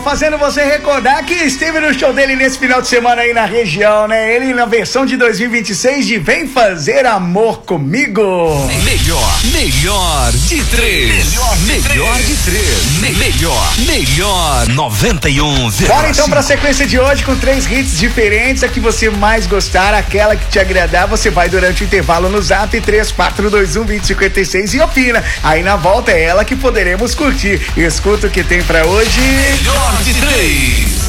fazendo você recordar que esteve no show dele nesse final de semana aí na região, né? Ele na versão de 2026 de Vem Fazer Amor Comigo. Melhor de três. Melhor de três. Melhor 91. Bora então pra sequência de hoje com 3 hits diferentes. A que você mais gostar, aquela que te agradar, você vai durante o intervalo no Zap 3421-2056 e opina. Aí na volta é ela que poderemos curtir. Escuta o que tem pra hoje. Melhor de três.